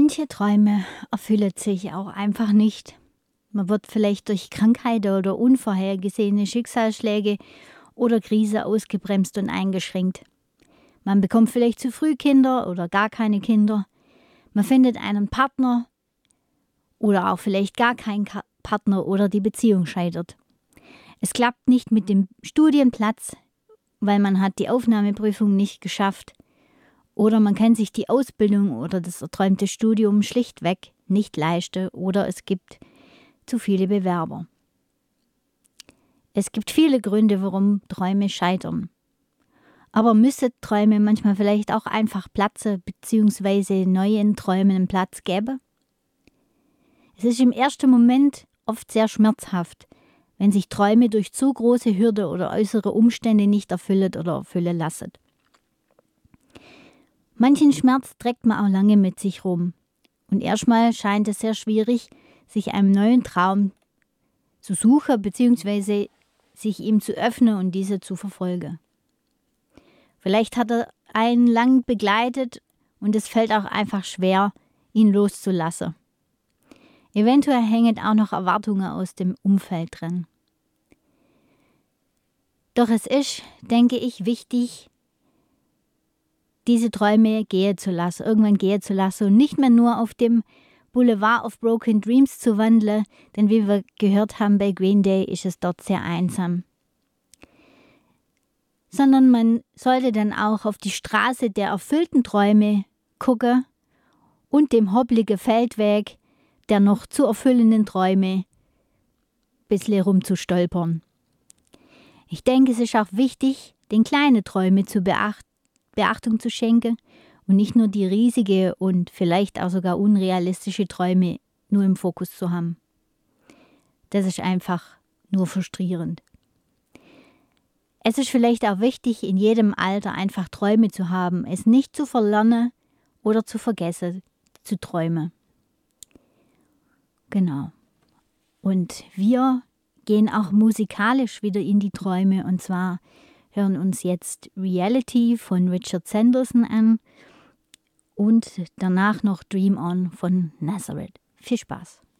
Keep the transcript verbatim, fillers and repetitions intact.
Manche Träume erfüllen sich auch einfach nicht. Man wird vielleicht durch Krankheit oder unvorhergesehene Schicksalsschläge oder Krise ausgebremst und eingeschränkt. Man bekommt vielleicht zu früh Kinder oder gar keine Kinder. Man findet einen Partner oder auch vielleicht gar keinen Partner oder die Beziehung scheitert. Es klappt nicht mit dem Studienplatz, weil man hat die Aufnahmeprüfung nicht geschafft. Oder man kann sich die Ausbildung oder das erträumte Studium schlichtweg nicht leisten oder es gibt zu viele Bewerber. Es gibt viele Gründe, warum Träume scheitern. Aber müssen Träume manchmal vielleicht auch einfach platzen bzw. neuen Träumen Platz geben? Es ist im ersten Moment oft sehr schmerzhaft, wenn sich Träume durch zu große Hürde oder äußere Umstände nicht erfüllen oder erfüllen lassen. Manchen Schmerz trägt man auch lange mit sich rum. Und erstmal scheint es sehr schwierig, sich einem neuen Traum zu suchen bzw. sich ihm zu öffnen und diese zu verfolgen. Vielleicht hat er einen lang begleitet und es fällt auch einfach schwer, ihn loszulassen. Eventuell hängen auch noch Erwartungen aus dem Umfeld drin. Doch es ist, denke ich, wichtig, diese Träume gehen zu lassen, irgendwann gehen zu lassen und nicht mehr nur auf dem Boulevard of Broken Dreams zu wandeln, denn wie wir gehört haben bei Green Day, ist es dort sehr einsam. Sondern man sollte dann auch auf die Straße der erfüllten Träume gucken und dem hobbligen Feldweg der noch zu erfüllenden Träume ein bisschen rumzustolpern. Ich denke, es ist auch wichtig, den kleinen Träumen zu beachten, Beachtung zu schenken und nicht nur die riesige und vielleicht auch sogar unrealistische Träume nur im Fokus zu haben. Das ist einfach nur frustrierend. Es ist vielleicht auch wichtig, in jedem Alter einfach Träume zu haben, es nicht zu verlernen oder zu vergessen, zu träumen. Genau. Und wir gehen auch musikalisch wieder in die Träume und zwar hören uns jetzt Reality von Richard Sanderson an und danach noch Dream On von Nazareth. Viel Spaß!